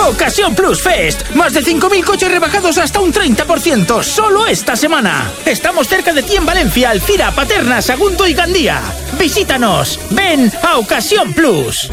Ocasión Plus Fest. Más de 5.000 coches rebajados hasta un 30%. Solo esta semana. Estamos cerca de ti en Valencia, Alcira, Paterna, Sagunto y Gandía. Visítanos. Ven a Ocasión Plus.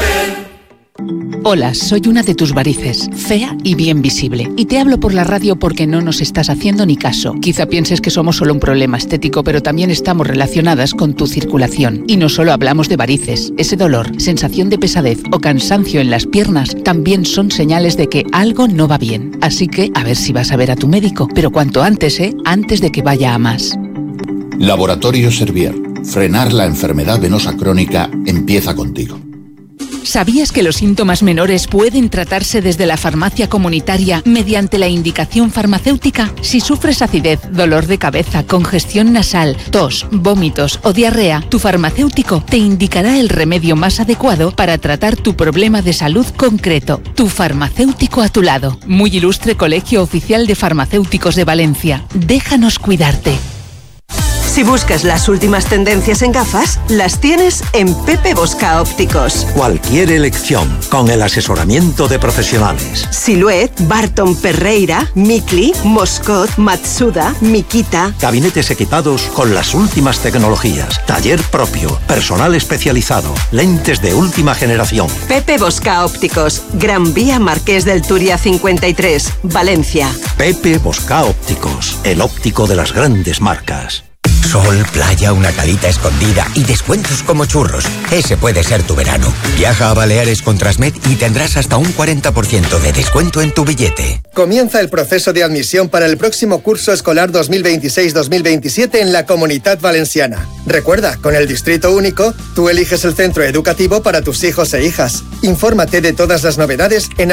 Hola, soy una de tus varices, fea y bien visible. Y te hablo por la radio porque no nos estás haciendo ni caso. Quizá pienses que somos solo un problema estético, pero también estamos relacionadas con tu circulación. Y no solo hablamos de varices. Ese dolor, sensación de pesadez o cansancio en las piernas también son señales de que algo no va bien. Así que a ver si vas a ver a tu médico. Pero cuanto antes, antes de que vaya a más. Laboratorio Servier. Frenar la enfermedad venosa crónica empieza contigo. ¿Sabías que los síntomas menores pueden tratarse desde la farmacia comunitaria mediante la indicación farmacéutica? Si sufres acidez, dolor de cabeza, congestión nasal, tos, vómitos o diarrea, tu farmacéutico te indicará el remedio más adecuado para tratar tu problema de salud concreto. Tu farmacéutico a tu lado. Muy ilustre Colegio Oficial de Farmacéuticos de Valencia. Déjanos cuidarte. Si buscas las últimas tendencias en gafas, las tienes en Pepe Bosca Ópticos. Cualquier elección, con el asesoramiento de profesionales. Silhouette, Barton Ferreira, Mikli, Moscot, Matsuda, Mikita. Gabinetes equipados con las últimas tecnologías. Taller propio, personal especializado, lentes de última generación. Pepe Bosca Ópticos, Gran Vía Marqués del Turia 53, Valencia. Pepe Bosca Ópticos, el óptico de las grandes marcas. Sol, playa, una calita escondida y descuentos como churros. Ese puede ser tu verano. Viaja a Baleares con Transmed y tendrás hasta un 40% de descuento en tu billete. Comienza el proceso de admisión para el próximo curso escolar 2026-2027 en la Comunitat Valenciana. Recuerda, con el Distrito Único, tú eliges el centro educativo para tus hijos e hijas. Infórmate de todas las novedades en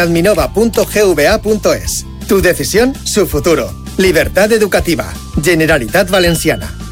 adminova.gva.es. Tu decisión, su futuro. Libertad educativa. Generalitat Valenciana.